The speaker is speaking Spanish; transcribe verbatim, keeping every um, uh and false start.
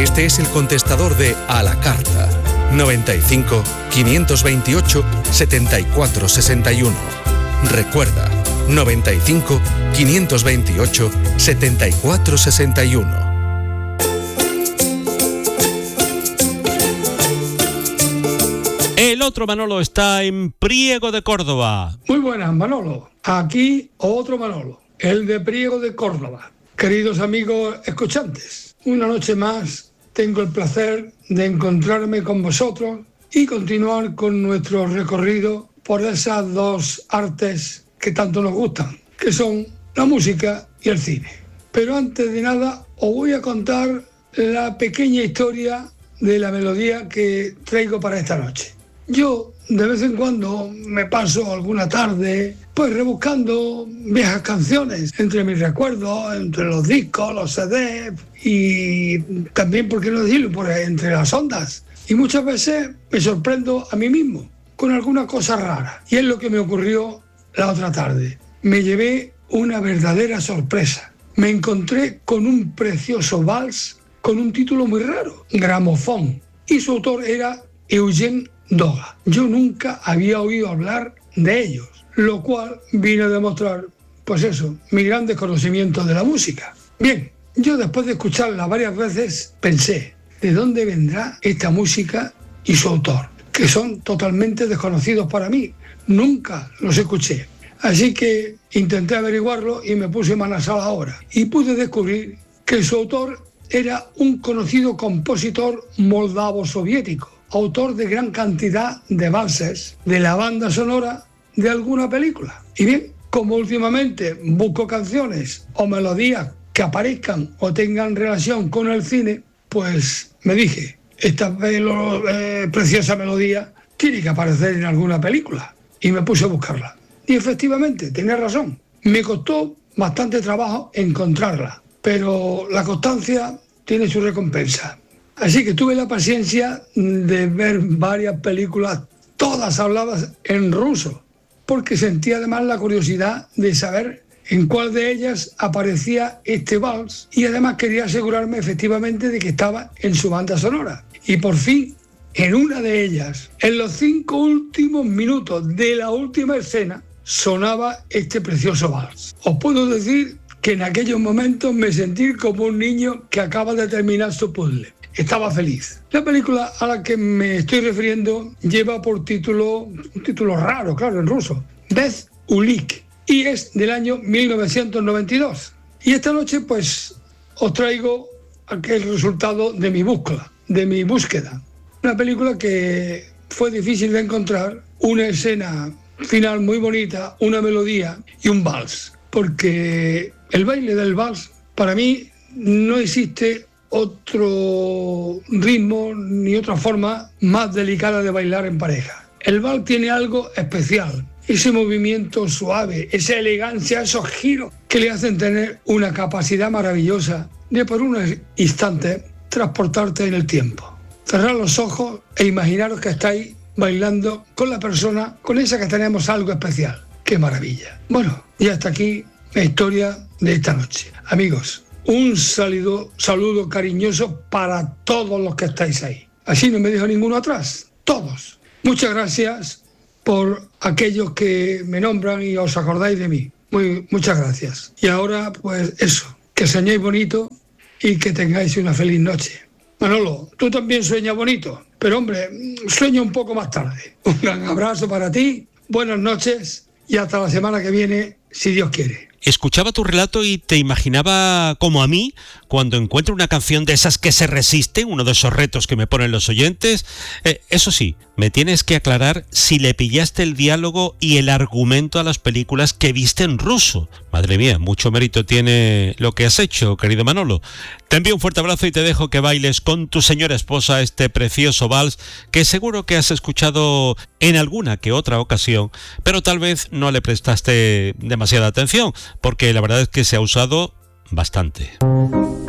Este es el contestador de A la Carta. noventa y cinco, quinientos veintiocho, setenta y cuatro sesenta y uno. Recuerda, noventa y cinco, quinientos veintiocho, setenta y cuatro sesenta y uno. El otro Manolo está en Priego de Córdoba. Muy buenas, Manolo. Aquí otro Manolo, el de Priego de Córdoba. Queridos amigos escuchantes, una noche más tengo el placer de encontrarme con vosotros y continuar con nuestro recorrido por esas dos artes que tanto nos gustan, que son la música y el cine. Pero antes de nada, os voy a contar la pequeña historia de la melodía que traigo para esta noche. Yo, de vez en cuando, me paso alguna tarde pues rebuscando viejas canciones entre mis recuerdos, entre los discos, los C D y también, ¿por qué no decirlo?, por entre las ondas. Y muchas veces me sorprendo a mí mismo con alguna cosa rara. Y es lo que me ocurrió la otra tarde. Me llevé una verdadera sorpresa. Me encontré con un precioso vals con un título muy raro, Gramofón. Y su autor era Eugene Doga. Yo nunca había oído hablar de ellos, lo cual vino a demostrar, pues eso, mi gran desconocimiento de la música. Bien, yo después de escucharla varias veces pensé, ¿de dónde vendrá esta música y su autor? Que son totalmente desconocidos para mí. Nunca los escuché. Así que intenté averiguarlo y me puse manos a la obra. Y pude descubrir que su autor era un conocido compositor moldavo-soviético, autor de gran cantidad de valses de la banda sonora de alguna película. Y bien, como últimamente busco canciones o melodías que aparezcan o tengan relación con el cine, pues me dije, esta melo- eh, preciosa melodía tiene que aparecer en alguna película. Y me puse a buscarla. Y efectivamente, tenía razón. Me costó bastante trabajo encontrarla, pero la constancia tiene su recompensa. Así que tuve la paciencia de ver varias películas, todas habladas en ruso, porque sentía además la curiosidad de saber en cuál de ellas aparecía este vals y además quería asegurarme efectivamente de que estaba en su banda sonora. Y por fin, en una de ellas, en los cinco últimos minutos de la última escena, sonaba este precioso vals. Os puedo decir que en aquellos momentos me sentí como un niño que acaba de terminar su puzzle. Estaba feliz. La película a la que me estoy refiriendo lleva por título, un título raro, claro, en ruso, Bez Ulik, y es del año mil novecientos noventa y dos. Y esta noche, pues, os traigo aquel resultado de mi búsqueda, de mi búsqueda. Una película que fue difícil de encontrar, una escena final muy bonita, una melodía y un vals, porque el baile del vals, para mí, no existe otro ritmo ni otra forma más delicada de bailar en pareja. El vals tiene algo especial, ese movimiento suave, esa elegancia, esos giros que le hacen tener una capacidad maravillosa de por unos instantes transportarte en el tiempo. Cerrar los ojos e imaginaros que estáis bailando con la persona con esa que tenemos algo especial. ¡Qué maravilla! Bueno, y hasta aquí la historia de esta noche. Amigos, un saludo, saludo cariñoso para todos los que estáis ahí. Así no me dejo ninguno atrás, todos. Muchas gracias por aquellos que me nombran y os acordáis de mí. Muy, muchas gracias. Y ahora, pues eso, que soñéis bonito y que tengáis una feliz noche. Manolo, tú también sueñas bonito, pero hombre, sueña un poco más tarde. Un gran abrazo para ti, buenas noches y hasta la semana que viene, si Dios quiere. Escuchaba tu relato y te imaginaba como a mí, cuando encuentro una canción de esas que se resisten, uno de esos retos que me ponen los oyentes. Eh, eso sí, me tienes que aclarar si le pillaste el diálogo y el argumento a las películas que viste en ruso. Madre mía, mucho mérito tiene lo que has hecho, querido Manolo. Te envío un fuerte abrazo y te dejo que bailes con tu señora esposa este precioso vals que seguro que has escuchado en alguna que otra ocasión, pero tal vez no le prestaste demasiada atención, porque la verdad es que se ha usado bastante.